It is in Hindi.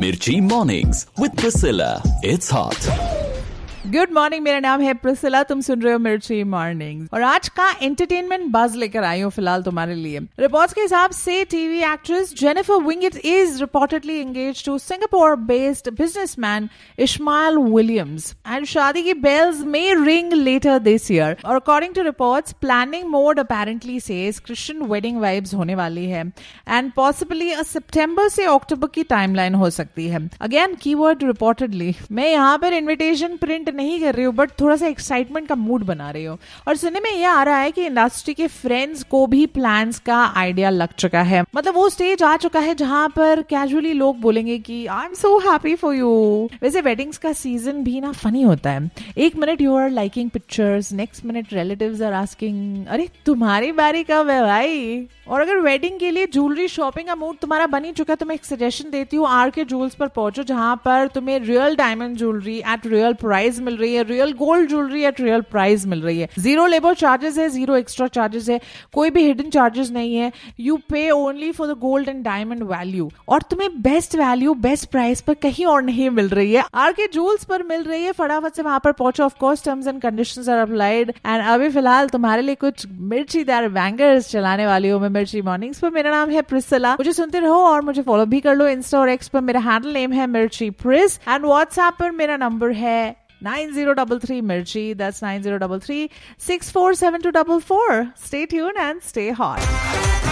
Mirchi Mornings with Priscilla. It's hot. Good morning, मेरा नाम है प्रिसिला, तुम सुन रहे हो मिर्ची मॉर्निंग और आज का एंटरटेनमेंट बज लेकर आई हूँ फिलहाल तुम्हारे लिए। रिपोर्ट्स के हिसाब से TV actress Jennifer Winget is reportedly engage to Singapore based businessman Ismail Williams and शादी की बेल्स में रिंग लेटर दिस ईयर। और according to reports planning mode apparently says Christian wedding vibes होने वाली है एंड पॉसिबली सितंबर से अक्टूबर की टाइमलाइन हो सकती है। Again keyword reportedly. मैं यहाँ पर इन्विटेशन प्रिंट नहीं कर रही हूँ बट थोड़ा सा एक्साइटमेंट का मूड बना रही हूँ। और सुनने में ये आ रहा है कि इंडस्ट्री के फ्रेंड्स को भी प्लान्स का आइडिया लग चुका है, मतलब वो स्टेज आ चुका है जहां पर कैजुअली लोग बोलेंगे कि I am so happy for you. वैसे वेडिंग्स का सीजन भी ना फनी होता है। एक minute you are liking pictures, next minute relatives are asking अरे तुम्हारी बारी कब है भाई। और अगर वेडिंग के लिए ज्वेलरी शॉपिंग का मूड तुम्हारा बन ही चुका है तो मैं एक सजेशन देती हूँ, आर के ज्वेल्स पर पहुंचो जहां पर तुम्हें real diamond jewellery eight real price मिल रही है, real gold jewellery eight real price मिल रही है। जीरो लेबर चार्जेस है, जीरो एक्स्ट्रा चार्जेस है, कोई भी हिडन चार्जेस नहीं है। यू पे only for the gold and diamond value और तुम्हें बेस्ट वैल्यू बेस्ट प्राइस पर कहीं और नहीं मिल रही है, आर के ज्वेल्स पर मिल रही है। फटाफट से वहां पर पहुंचो। Of course terms and conditions are applied. And अभी फिलहाल तुम्हारे लिए कुछ मिर्चीदार बैंगर्स चलाने वाली हूँ मैं मिर्ची मॉर्निंग्स पर। मेरा नाम है प्रिसिला, मुझे सुनते रहो और मुझे फॉलो भी कर लो। इंस्टा और एक्स पर मेरा हैंडल नेम है मिर्ची प्रिस एंड व्हाट्सएप पर मेरा नंबर है 9033 Mirchi. That's 9033 6472444. Stay tuned and stay hot.